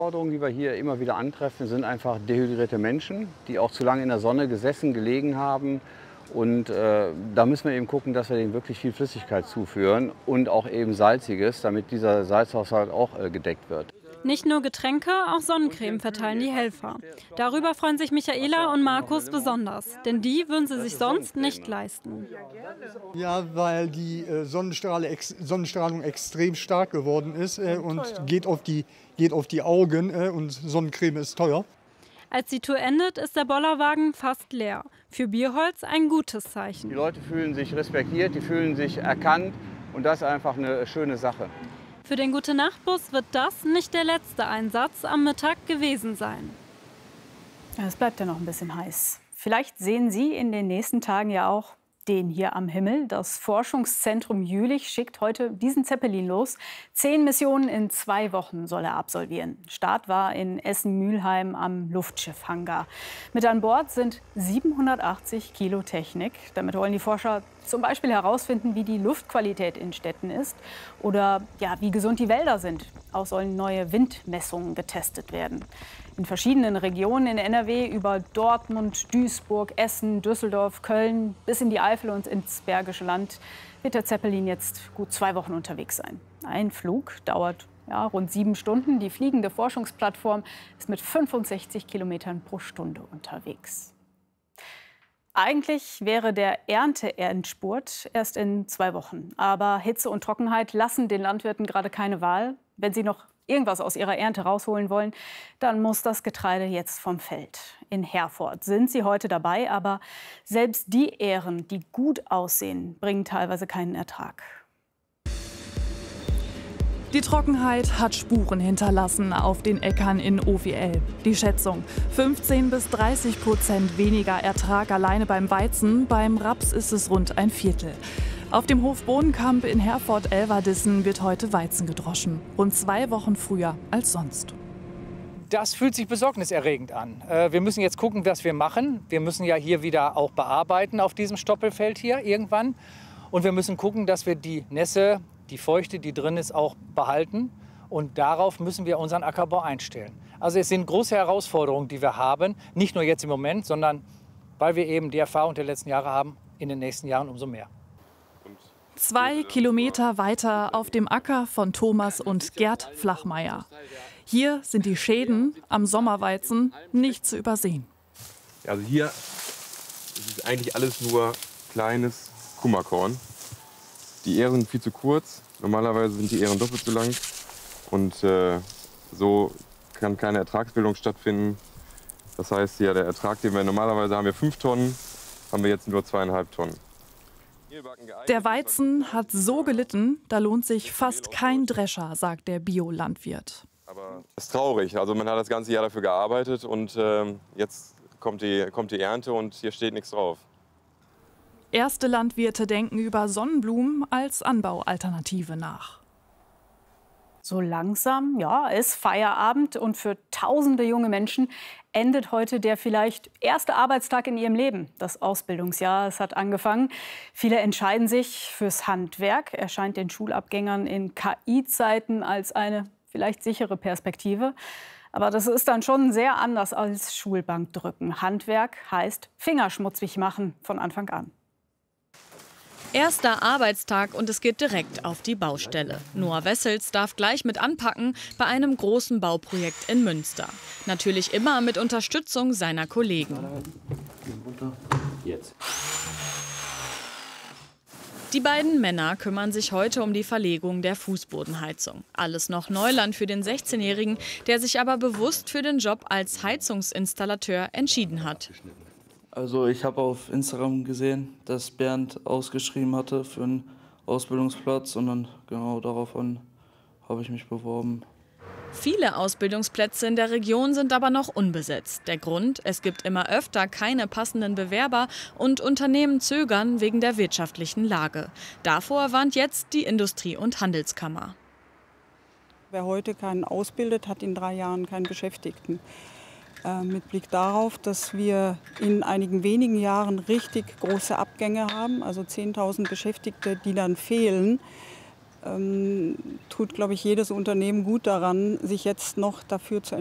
Herausforderungen, die wir hier immer wieder antreffen, sind einfach dehydrierte Menschen, die auch zu lange in der Sonne gesessen, gelegen haben. Und da müssen wir eben gucken, dass wir denen wirklich viel Flüssigkeit zuführen und auch eben Salziges, damit dieser Salzhaushalt auch gedeckt wird. Nicht nur Getränke, auch Sonnencreme verteilen die Helfer. Darüber freuen sich Michaela und Markus besonders, denn die würden sie sich sonst nicht leisten. Ja, weil die Sonnenstrahlung extrem stark geworden ist und geht auf die Augen und Sonnencreme ist teuer. Als die Tour endet, ist der Bollerwagen fast leer. Für Bierholz ein gutes Zeichen. Die Leute fühlen sich respektiert, die fühlen sich erkannt und das ist einfach eine schöne Sache. Für den Gute-Nacht-Bus wird das nicht der letzte Einsatz am Mittag gewesen sein. Es bleibt ja noch ein bisschen heiß. Vielleicht sehen Sie in den nächsten Tagen ja auch den hier am Himmel. Das Forschungszentrum Jülich schickt heute diesen Zeppelin los. 10 Missionen in 2 Wochen soll er absolvieren. Start war in Essen-Mülheim am Luftschiffhangar. Mit an Bord sind 780 Kilo Technik. Damit wollen die Forscher zum Beispiel herausfinden, wie die Luftqualität in Städten ist oder ja, wie gesund die Wälder sind. Auch sollen neue Windmessungen getestet werden. In verschiedenen Regionen in NRW über Dortmund, Duisburg, Essen, Düsseldorf, Köln bis in die Eifel und ins Bergische Land wird der Zeppelin jetzt gut 2 Wochen unterwegs sein. Ein Flug dauert rund 7 Stunden. Die fliegende Forschungsplattform ist mit 65 Kilometern pro Stunde unterwegs. Eigentlich wäre der Ernteendspurt erst in 2 Wochen. Aber Hitze und Trockenheit lassen den Landwirten gerade keine Wahl. Wenn sie noch irgendwas aus ihrer Ernte rausholen wollen, dann muss das Getreide jetzt vom Feld. In Herford sind sie heute dabei, aber selbst die Ähren, die gut aussehen, bringen teilweise keinen Ertrag. Die Trockenheit hat Spuren hinterlassen auf den Äckern in OWL. Die Schätzung: 15 bis 30% weniger Ertrag alleine beim Weizen. Beim Raps ist es rund ein Viertel. Auf dem Hof Bohnenkamp in Herford-Elverdissen wird heute Weizen gedroschen. Rund 2 Wochen früher als sonst. Das fühlt sich besorgniserregend an. Wir müssen jetzt gucken, was wir machen. Wir müssen ja hier wieder auch bearbeiten auf diesem Stoppelfeld hier irgendwann. Und wir müssen gucken, dass wir die Nässe, die Feuchte, die drin ist, auch behalten. Und darauf müssen wir unseren Ackerbau einstellen. Also es sind große Herausforderungen, die wir haben. Nicht nur jetzt im Moment, sondern weil wir eben die Erfahrung der letzten Jahre haben, in den nächsten Jahren umso mehr. 2 Kilometer weiter auf dem Acker von Thomas und Gerd Flachmeier. Hier sind die Schäden am Sommerweizen nicht zu übersehen. Also hier ist es eigentlich alles nur kleines Kummerkorn. Die Ähren sind viel zu kurz. Normalerweise sind die Ähren doppelt so lang. Und so kann keine Ertragsbildung stattfinden. Das heißt, ja, der Ertrag, den wir normalerweise haben, wir 5 Tonnen, haben wir jetzt nur 2,5 Tonnen. Der Weizen hat so gelitten, da lohnt sich fast kein Drescher, sagt der Biolandwirt. Aber es ist traurig. Also man hat das ganze Jahr dafür gearbeitet und jetzt kommt die Ernte und hier steht nichts drauf. Erste Landwirte denken über Sonnenblumen als Anbaualternative nach. So langsam, ja, ist Feierabend und für tausende junge Menschen endet heute der vielleicht erste Arbeitstag in ihrem Leben. Das Ausbildungsjahr, es hat angefangen. Viele entscheiden sich fürs Handwerk. Erscheint den Schulabgängern in KI-Zeiten als eine vielleicht sichere Perspektive. Aber das ist dann schon sehr anders als Schulbankdrücken. Handwerk heißt fingerschmutzig machen von Anfang an. Erster Arbeitstag und es geht direkt auf die Baustelle. Noah Wessels darf gleich mit anpacken bei einem großen Bauprojekt in Münster. Natürlich immer mit Unterstützung seiner Kollegen. Jetzt. Die beiden Männer kümmern sich heute um die Verlegung der Fußbodenheizung. Alles noch Neuland für den 16-Jährigen, der sich aber bewusst für den Job als Heizungsinstallateur entschieden hat. Also ich habe auf Instagram gesehen, dass Bernd ausgeschrieben hatte für einen Ausbildungsplatz und dann genau daraufhin habe ich mich beworben. Viele Ausbildungsplätze in der Region sind aber noch unbesetzt. Der Grund: es gibt immer öfter keine passenden Bewerber und Unternehmen zögern wegen der wirtschaftlichen Lage. Davor warnt jetzt die Industrie- und Handelskammer. Wer heute keinen ausbildet, hat in 3 Jahren keinen Beschäftigten. Mit Blick darauf, dass wir in einigen wenigen Jahren richtig große Abgänge haben, also 10.000 Beschäftigte, die dann fehlen, tut, glaube ich, jedes Unternehmen gut daran, sich jetzt noch dafür zu